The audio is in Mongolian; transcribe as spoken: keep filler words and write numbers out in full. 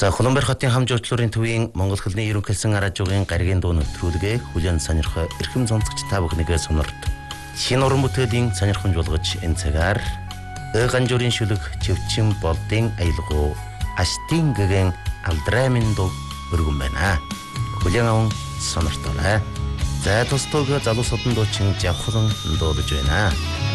За Улаанбаатар хотын хам жуулчлалын төвийн Монгол хэлний ерөнхийлсөн аражуугын гаригийн дуу нэвтрүүлгээ хүлээн сонирхоо эрхэм сонсогч та бүхнийгээ сонирт. Шинэ уран бүтээлийн сонирхомжуулгаж энэ цагаар Ганжуурын шүлэг Чөвчин болдын аялгуу Аштин гэгэн алдраймын дуу өргөн байна. Хүлээн аван сонирхолтой. За тус дууг залуусуудын дуучин Жавхан дуулж байна.